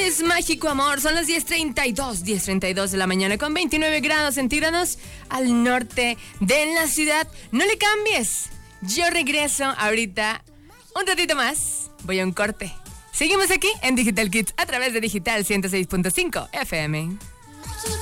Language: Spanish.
es Mágico Amor. Son las 10:32 de la mañana con 29 grados centígrados al norte de la ciudad. No le cambies. Yo regreso ahorita un ratito más. Voy a un corte. Seguimos aquí en Digital Kids a través de Digital 106.5 FM.